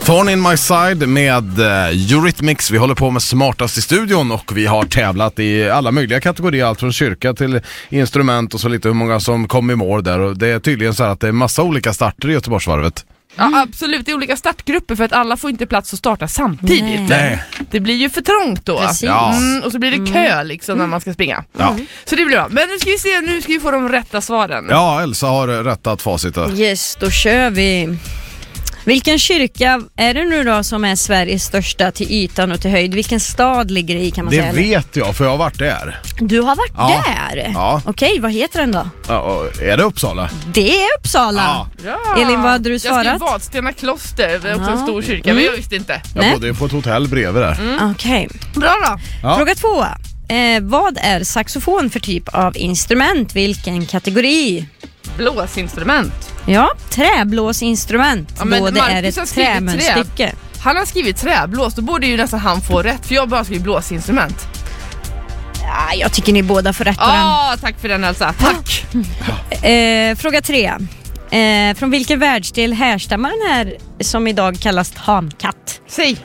Thorn in my side med Eurythmics. Vi håller på med Smartast i studion och vi har tävlat i alla möjliga kategorier, allt från kyrka till instrument och så lite hur många som kom i mål där. Och det är tydligen så att det är massa olika starter i Göteborgsvarvet. Ja, absolut. Det är olika startgrupper för att alla får inte plats att starta samtidigt. Nej. Det blir ju för trångt då. Ja. Och så blir det kö liksom när man ska springa. Ja. Så det blir bra. Men nu ska vi se, nu ska vi få de rätta svaren. Ja, Elsa har rättat facitet. Yes, då kör vi. Vilken kyrka är det nu då som är Sveriges största till ytan och till höjd? Vilken stad ligger det i, kan man säga? Det vet jag, för jag har varit där. Du har varit där? Ja. Okej, vad heter den då? Ja, är det Uppsala? Det är Uppsala. Ja. Elin, vad hade du svarat? Jag skrev Vadstena kloster, det är också en stor kyrka, men jag visste inte. Jag bodde på ett hotell bredvid där. Okej. Bra då. Ja. Fråga 2. Vad är saxofon för typ av instrument? Vilken kategori? Blåsinstrument. Ja, träblåsinstrument. Ja, men Både är Marcus har ett skrivit trämunstycke. Han har skrivit träblås, då borde ju nästan han få rätt, för jag bara skrivit blåsinstrument. Ja, jag tycker ni båda får rätt på den. Tack för den, Elsa. Tack. Fråga 3. Från vilken världsdel härstammar den här som idag kallas tamkatt? Säg.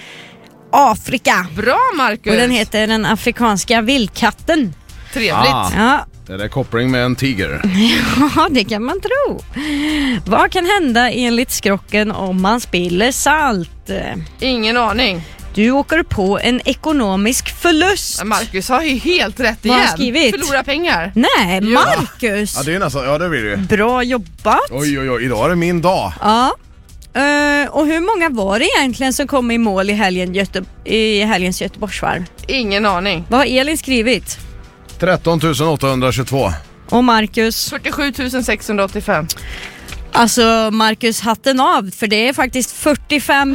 Afrika. Bra, Marcus. Och den heter den afrikanska vildkatten. Trevligt. Ja. Är det koppling med en tiger? Ja, det kan man tro. Vad kan hända enligt skrocken om man spiller salt? Ingen aning. Du åker på en ekonomisk förlust. Marcus har ju helt rätt Vad har igen. han skrivit? Förlora pengar. Nej, Marcus. Ja, det är nästan, ja det blir det. Bra jobbat. Oj, idag är det min dag. Ja. Och hur många var det egentligen som kom i mål i helgens Göteborgsvarv? Ingen aning. Vad har Elin skrivit? 13 822. Och Marcus? 47 685. Alltså Marcus, hatten av, för det är faktiskt 45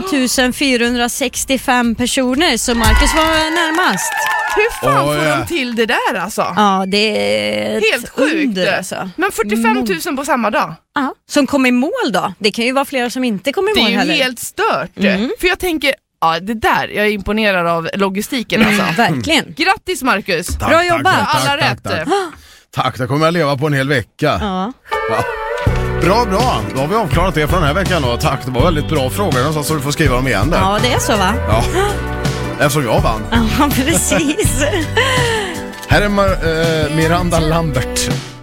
465 personer, så Marcus var närmast. Hur fan får de till det där alltså? Ja, det är helt sjukt under, alltså. Men 45 000 på samma dag? Ja, som kom i mål då. Det kan ju vara flera som inte kom i mål heller. Det är ju helt stört. För jag tänker, ja det där, jag är imponerad av logistiken alltså. Verkligen. Grattis Marcus. Tack, bra jobbat. Alla rätt. Tack, det kommer jag leva på en hel vecka. Ja. Ja. Bra. Då har vi avklarat det för den här veckan då. Tack, det var väldigt bra frågor så du får skriva dem igen där. Ja, det är så va? Ja. Eftersom jag vann. Ja, precis. Här är Miranda Lambert.